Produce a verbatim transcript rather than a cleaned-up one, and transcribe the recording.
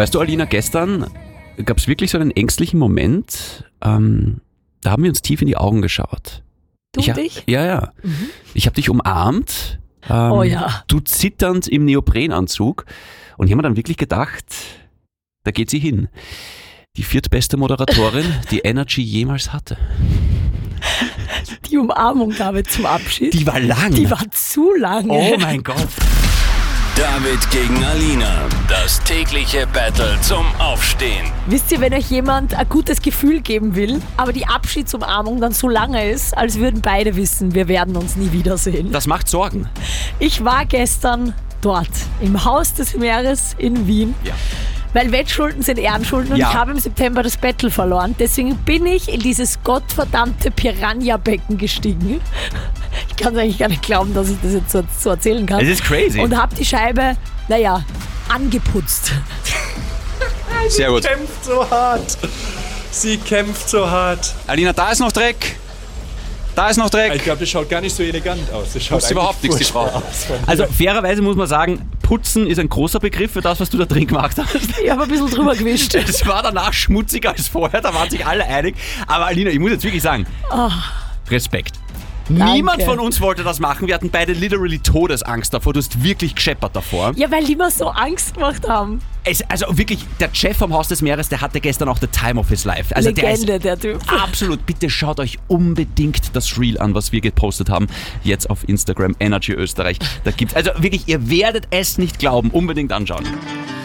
Weißt du, Alina, gestern gab es wirklich so einen ängstlichen Moment, ähm, da haben wir uns tief in die Augen geschaut. Du ich, und ich? Ja, ja. Mhm. Ich habe dich umarmt. Ähm, oh ja. Du zitternd im Neoprenanzug. Und ich habe mir dann wirklich gedacht, da geht sie hin. Die viertbeste Moderatorin, die Energy jemals hatte. Die Umarmung, David, zum Abschied. Die war lang. Die war zu lang. Oh mein Gott. David gegen Alina. Das tägliche Battle zum Aufstehen. Wisst ihr, wenn euch jemand ein gutes Gefühl geben will, aber die Abschiedsumarmung dann so lange ist, als würden beide wissen, wir werden uns nie wiedersehen. Das macht Sorgen. Ich war gestern dort, im Haus des Meeres in Wien. Ja. Weil Wettschulden sind Ehrenschulden und Ja. ich habe im September das Battle verloren. Deswegen bin ich in dieses gottverdammte Piranha-Becken gestiegen. Ich kann es eigentlich gar nicht glauben, dass ich das jetzt so, so erzählen kann. Es ist crazy. Und habe die Scheibe, naja, angeputzt. Sehr gut. Sie kämpft so hart. Sie kämpft so hart. Alina, da ist noch Dreck. Da ist noch Dreck. Ich glaube, das schaut gar nicht so elegant aus. Das schaut Das ist überhaupt nichts, die Frau. aus. Also fairerweise muss man sagen, putzen ist ein großer Begriff für das, was du da drin gemacht hast. Ich habe ein bisschen drüber gewischt. Es war danach schmutziger als vorher, da waren sich alle einig. Aber Alina, ich muss jetzt wirklich sagen, Oh, Respekt. Danke. Niemand von uns wollte das machen. Wir hatten beide literally Todesangst davor. Du hast wirklich gescheppert davor. ja, weil die mir so Angst gemacht haben. Es, also wirklich, der Chef vom Haus des Meeres, der hatte gestern auch the time of his life. Also Legende, der, der ist Typ. absolut. Bitte schaut euch unbedingt das Reel an, was wir gepostet haben. Jetzt auf Instagram, Energy Österreich. Da gibt's, also wirklich, ihr werdet es nicht glauben. Unbedingt anschauen.